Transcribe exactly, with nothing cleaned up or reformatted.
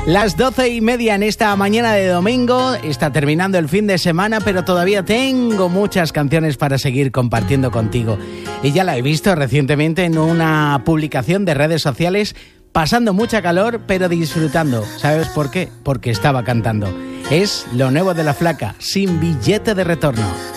Las doce y media en esta mañana de domingo. Está terminando el fin de semana, pero todavía tengo muchas canciones para seguir compartiendo contigo. Y ya la he visto recientemente en una publicación de redes sociales, pasando mucha calor, pero disfrutando. ¿Sabes por qué? Porque estaba cantando. Es lo nuevo de La Flaca, Sin Billete de Retorno.